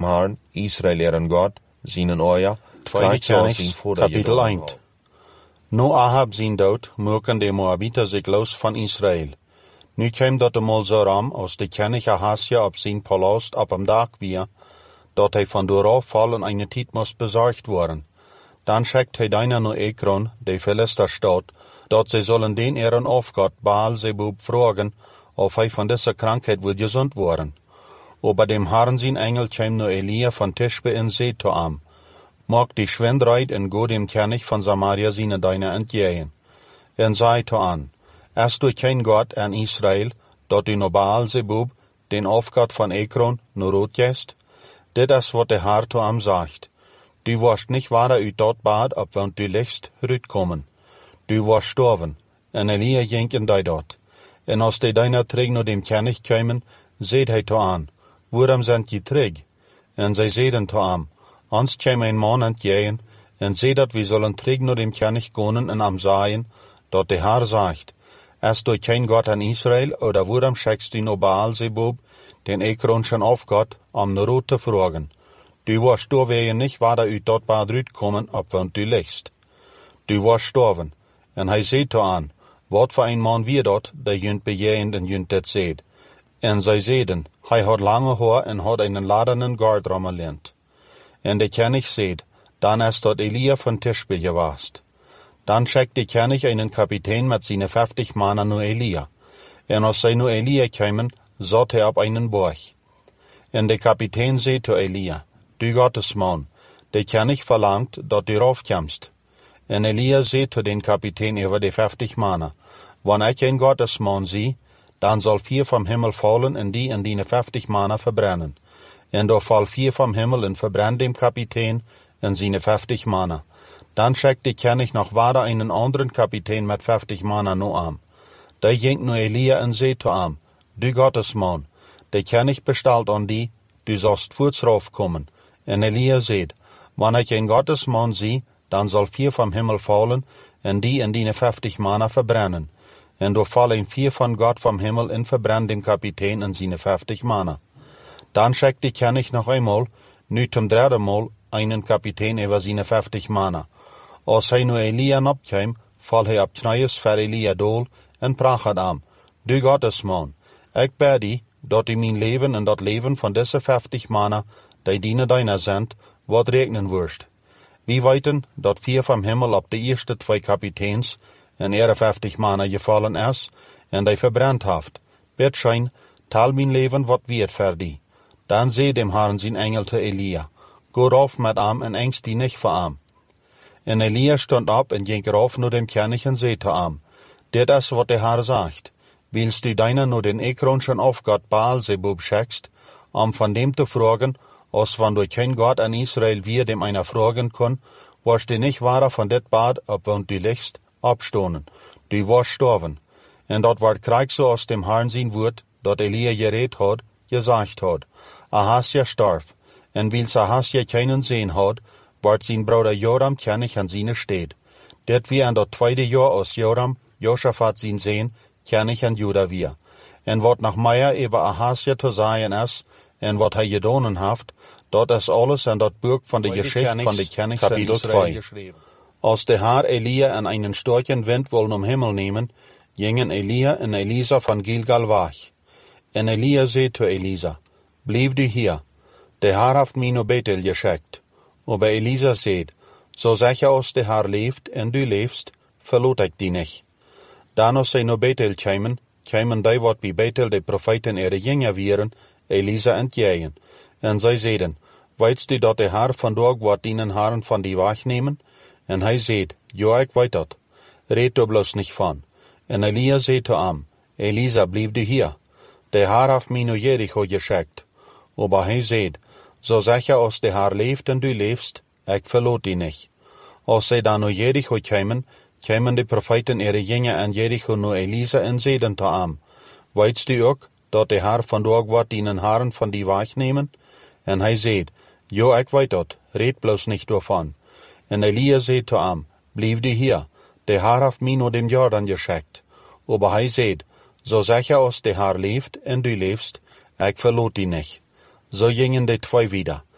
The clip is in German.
Herrn, Israel ihren Gott, seinen Euer, Tweede Koning, kapitel 1. Nu Ahab zijn dood, moeken de Moabiter zich los van Israël. Nu kwam dat eenmaal zo ram, als de koning Ahasja op zijn palast op hem dak weer, dat hij van dooraf vallen eine tijd moest bezorgd worden. Dan schickt hij deiner naar Ekron, de Philisterstad, dat zij zullen den ihren Aufgott Baal Zebub fragen, of hij van deze krankheid wil gezond worden. Aber dem Herrn sein Engel kwam naar Elia van Tishbe in Zee toe am. Mag die Schwindreit en go dem König van Samaria seine Deine entgehen. En zei toe an, erst du kein Gott an Israel, dat du no Baal Zebub, den Aufgott van Ekron, no rot gest? Dit is wat de Herr toe am sagt. Du warst nicht wader uit dat bad, op want du lichst rutkommen. Du warst storven, en Elia ging in die dort. En als die Deiner terug naar dem König kwamen, zeid hij toe an, waarom zijn je terug? En zij zeiden toe am, ons kwam een man entgegen, en zei dat we zullen terug naar dem König gaan en am sagen, dat de Herr sagt, erst du kein Gott an Israel, oder waarom schickst du no Baal Zebub, den Ekronschen Aufgott, am Rot te fragen? Du warst doorwegen nicht wader uit dat bad uitkommen, op want du lichst. Du warst storven. En hij zei toe an, wat voor een man wie dat, der junt bejegend en junt dat zeid. En zij zeiden, hij had lange haar en had einen ladenen Gard rammelend. En de König zeid, dan is dat Elia van Tishbe gewast. Dan schickt de König einen Kapitän mit seine 50 Mann naar Elia. En als zij naar Elia kwamen, zat hij op einen borg. En de Kapitän zei zu Elia, du Gottesmann, de König verlangt, dat du raufkommst. En Elia zei zu den Kapitän über die 50 Mann, wann ich ein Gottesmann zie, dan zal 4 vom Himmel fallen en die 50 Mann verbrennen. En da fall 4 vom Himmel en verbrennt dem Kapitän en seine 50 Mann. Dan schickt de König noch wader einen anderen Kapitän mit 50 Mann no am. Da ging nu Elia en zei zu am, du Gottesmann, de König bestalt an die, du sollst voorts raufkommen. En Elia zeid, wann ich ein Gottesmann zie, dan zal 4 vom Himmel fallen en die 50 Mann verbrennen. En da fallen 4 von Gott vom Himmel en verbrennt dem Kapitän en seine 50 Mann. Dan schickt de König noch einmal, nu zum 3. Mal, einen Kapitän über seine 50 Mann. Als hij nu Elia opkwam, val hij op knieën voor Elia dool en prachet am, du Gottesmann, ik bid die, dat du mijn leven en dat leven van deze 50 Mann, die dienen deiner sind, wat regnen wirst. Wie weten dat 4 vom Himmel op de eerste 2 Kapitäns en ihre 50 Mann gefallen is, en die verbrennt haft. Bid schijn, tal mijn leven wat wird für die. Dan zei dem Herrn zijn Engel te Elia, go rauf mit am en engst die nicht vor am. En Elia stond op en ging rauf naar dem König en zei te am, dit is wat de Herr sagt, willst du deiner nur den Ekronschen Aufgott Baal Zebub schickst, von dem zu fragen, als wann du kein Gott an Israel wir dem einer fragen kann, warst du nicht wahrer von det Bad, ob wann du lichst, abstonen, du warst storven. En dat ward Krieg so aus dem Herrn sein Wort, dat Elia geredet hat, gesagt hat, Ahasja starf, en wils Ahasja keinen sehen hat, ward sein Bruder Joram König an seine steht. Det wie an dat 2. Jahr aus Joram, Josaphat sein Sehen, König an Juda wir. En wat nach Meier über Ahasja zu sagen is, en wat hij gedonen haft, dat is alles en dat Buch von der Geschichte von de Königs Kapitel 2. Als de Herr Elia an einen starken Wind wollen Himmel nehmen, gingen Elia en Elisa von Gilgal weg. En Elia zei zu Elisa, bleib du hier, der Herr haft mich naar Bethel geschickt. Aber Elisa zei, so sicher als der Herr leeft en du leefst, verlot ik die nicht. Dan als zij naar Bethel kwamen die wat bij Bethel de Propheten ihre Jünger wieren, Elisa entgegen. En zij zeiden, weitst du dat de Herr vandaag wat dienen Herren van die weg nemen? En hij zeid, ja, ik weet dat. Red du bloß nicht van. En Elia zei zu am, Elisa, blieb du hier. Der Herr haft mich naar Jericho geschickt. Aber hij zeid, so sicher als der Herr leeft en du leefst, ik verlot die nicht. Als zij dan naar Jericho kwamen de Propheten ihre Jünger an Jericho naar Elisa en zeiden zu am, weitst du ook, dat de Herr vandaag wat dienen Herren van die weg nemen? En hij zeid, ja, ik weet dat, red bloß nicht davon. En Elia zei zu am, blieb du hier, der Herr haft mich naar dem Jordan geschickt. Aber hij zeid, so sicher als der Herr leeft en du leefst, ik verlot die nicht. So gingen die 2 wieder.